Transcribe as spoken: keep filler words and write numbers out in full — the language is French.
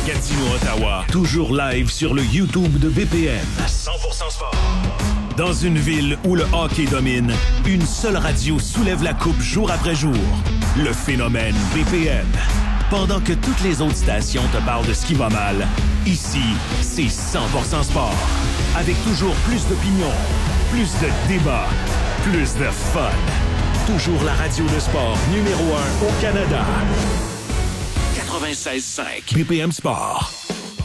Gatineau, Ottawa. Toujours live sur le YouTube de B P M. cent pour cent sport. Dans une ville où le hockey domine, une seule radio soulève la coupe jour après jour. Le phénomène B P M. Pendant que toutes les autres stations te parlent de ce qui va mal, ici, c'est cent pour cent sport. Avec toujours plus d'opinions, plus de débats, plus de fun. Toujours la radio de sport numéro un au Canada. quatre-vingt-seize cinq B P M Sport.